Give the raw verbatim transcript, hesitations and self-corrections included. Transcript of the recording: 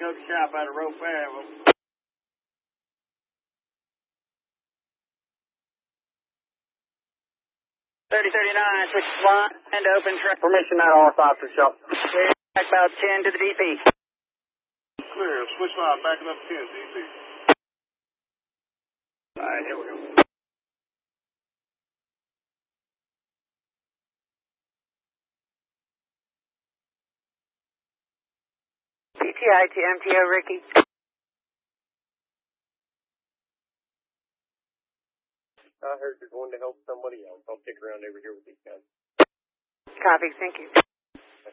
Dakota Shop out of Roe Fair. thirty thirty-nine, switch line and open track. Permission not all officer shop. Back about ten to the D P. Clear, switch line, backing up ten, D P. Alright, here we go. P T I to M T O, Ricky. I heard you're going to help somebody else. I'll stick around over here with these guys. Copy, thank you.